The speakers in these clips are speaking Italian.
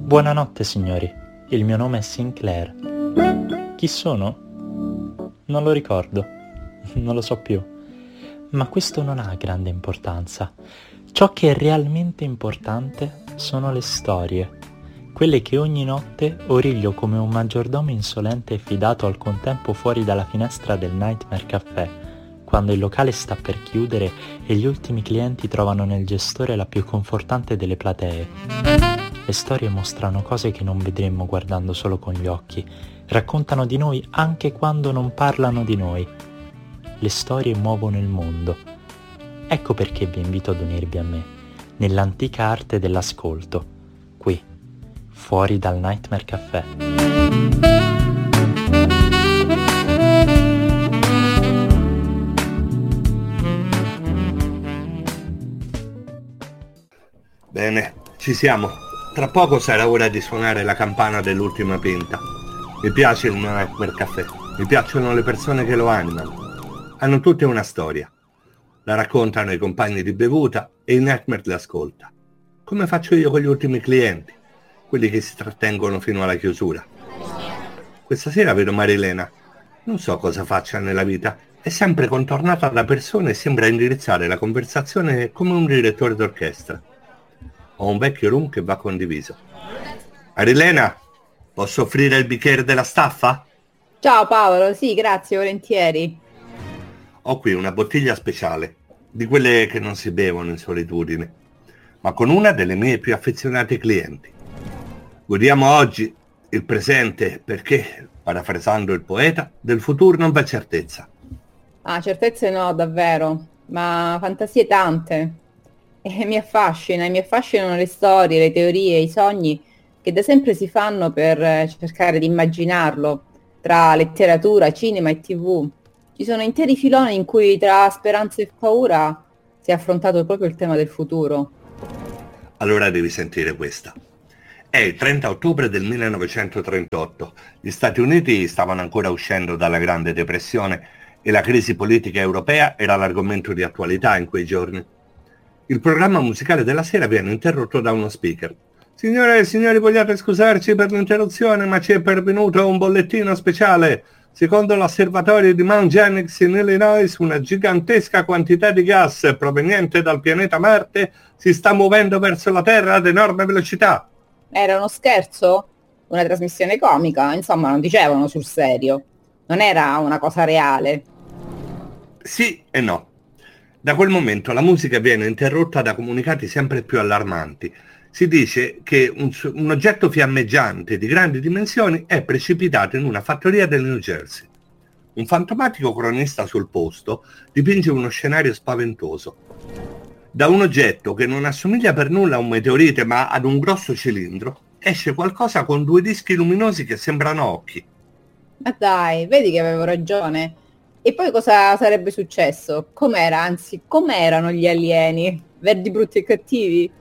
Buonanotte signori, il mio nome è Sinclair. Chi sono? Non lo ricordo, non lo so più. Ma questo non ha grande importanza. Ciò che è realmente importante sono le storie, quelle che ogni notte origlio come un maggiordomo insolente e fidato al contempo fuori dalla finestra del Nightmare Caffè, quando il locale sta per chiudere e gli ultimi clienti trovano nel gestore la più confortante delle platee. Le storie mostrano cose che non vedremmo guardando solo con gli occhi, raccontano di noi anche quando non parlano di noi. Le storie muovono il mondo. Ecco perché vi invito ad unirvi a me, nell'antica arte dell'ascolto, qui, fuori dal Nightmare Caffè. Bene, ci siamo. Tra poco sarà ora di suonare la campana dell'ultima pinta. Mi piace il Nightmare Caffè, mi piacciono le persone che lo animano. Hanno tutte una storia. La raccontano i compagni di bevuta e il Nightmare l'ascolta. Come faccio io con gli ultimi clienti, quelli che si trattengono fino alla chiusura. Questa sera vedo Marilena. Non so cosa faccia nella vita. È sempre contornata da persone e sembra indirizzare la conversazione come un direttore d'orchestra. Ho un vecchio rum che va condiviso. Marilena, posso offrire il bicchiere della staffa? Ciao Paolo, sì, grazie, volentieri. Ho qui una bottiglia speciale, di quelle che non si bevono in solitudine, ma con una delle mie più affezionate clienti. Godiamo oggi il presente perché, parafrasando il poeta, del futuro non v'è certezza. Ah, certezze no, davvero, ma fantasie tante. E mi affascinano le storie, le teorie, i sogni che da sempre si fanno per cercare di immaginarlo tra letteratura, cinema e TV. Ci sono interi filoni in cui tra speranza e paura si è affrontato proprio il tema del futuro. Allora devi sentire questa. È il 30 ottobre del 1938. Gli Stati Uniti stavano ancora uscendo dalla Grande Depressione e la crisi politica europea era l'argomento di attualità in quei giorni. Il programma musicale della sera viene interrotto da uno speaker. Signore e signori, vogliate scusarci per l'interruzione, ma ci è pervenuto un bollettino speciale. Secondo l'osservatorio di Mount Jennings in Illinois, una gigantesca quantità di gas proveniente dal pianeta Marte si sta muovendo verso la Terra ad enorme velocità. Era uno scherzo? Una trasmissione comica? Insomma, non dicevano sul serio. Non era una cosa reale. Sì e no. Da quel momento la musica viene interrotta da comunicati sempre più allarmanti. Si dice che un oggetto fiammeggiante di grandi dimensioni è precipitato in una fattoria del New Jersey. Un fantomatico cronista sul posto dipinge uno scenario spaventoso. Da un oggetto che non assomiglia per nulla a un meteorite ma ad un grosso cilindro esce qualcosa con due dischi luminosi che sembrano occhi. Ma dai, vedi che avevo ragione. E poi cosa sarebbe successo? Com'erano gli alieni? Verdi, brutti e cattivi?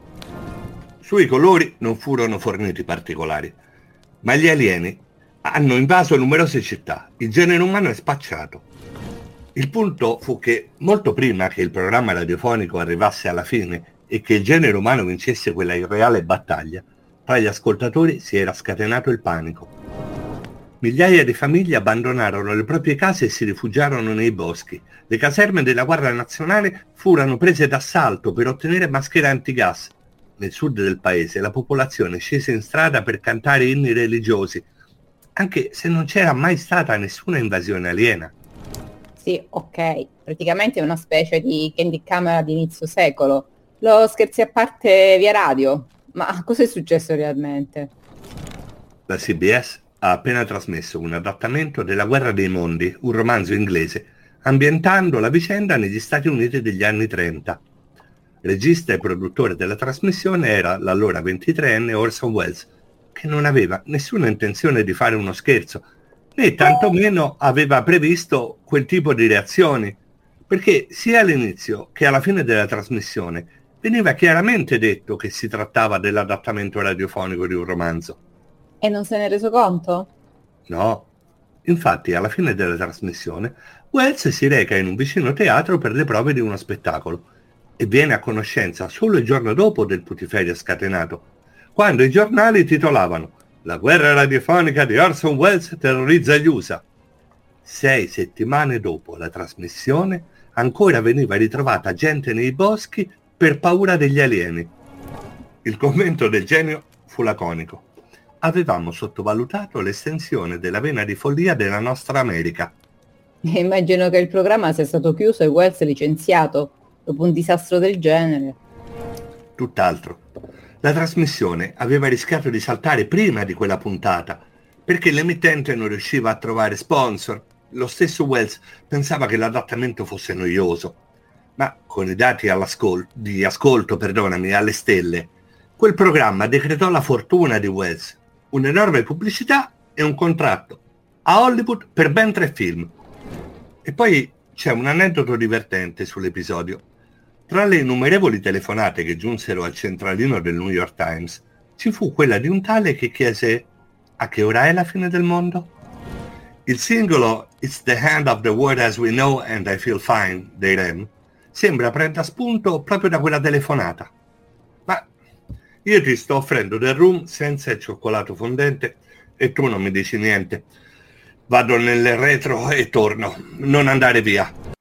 Sui colori non furono forniti particolari, ma gli alieni hanno invaso numerose città. Il genere umano è spacciato. Il punto fu che, molto prima che il programma radiofonico arrivasse alla fine e che il genere umano vincesse quella irreale battaglia, tra gli ascoltatori si era scatenato il panico. Migliaia di famiglie abbandonarono le proprie case e si rifugiarono nei boschi. Le caserme della Guardia Nazionale furono prese d'assalto per ottenere maschere antigas. Nel sud del paese la popolazione scese in strada per cantare inni religiosi, anche se non c'era mai stata nessuna invasione aliena. Sì, ok, praticamente è una specie di Candy Camera di inizio secolo. Lo scherzi a parte via radio, ma cosa è successo realmente? La CBS ha appena trasmesso un adattamento della Guerra dei Mondi, un romanzo inglese, ambientando la vicenda negli Stati Uniti degli anni 30. Regista e produttore della trasmissione era l'allora 23enne Orson Welles, che non aveva nessuna intenzione di fare uno scherzo, né tantomeno aveva previsto quel tipo di reazioni, perché sia all'inizio che alla fine della trasmissione veniva chiaramente detto che si trattava dell'adattamento radiofonico di un romanzo. E non se ne è reso conto? No. Infatti, alla fine della trasmissione, Wells si reca in un vicino teatro per le prove di uno spettacolo e viene a conoscenza solo il giorno dopo del putiferio scatenato, quando i giornali titolavano «La guerra radiofonica di Orson Welles terrorizza gli USA». 6 settimane dopo la trasmissione ancora veniva ritrovata gente nei boschi per paura degli alieni. Il commento del genio fu laconico. Avevamo sottovalutato l'estensione della vena di follia della nostra America. Immagino che il programma sia stato chiuso e Wells licenziato dopo un disastro del genere. Tutt'altro. La trasmissione aveva rischiato di saltare prima di quella puntata, perché l'emittente non riusciva a trovare sponsor. Lo stesso Wells pensava che l'adattamento fosse noioso, ma con i dati di ascolto alle stelle, quel programma decretò la fortuna di Wells, un'enorme pubblicità e un contratto a Hollywood per ben 3 film. E poi c'è un aneddoto divertente sull'episodio. Tra le innumerevoli telefonate che giunsero al centralino del New York Times, ci fu quella di un tale che chiese: a che ora è la fine del mondo? Il singolo It's the Hand of the World as We Know and I Feel Fine dei Rem sembra prenda spunto proprio da quella telefonata. Ma io ti sto offrendo del rum senza il cioccolato fondente e tu non mi dici niente. Vado nel retro e torno. Non andare via.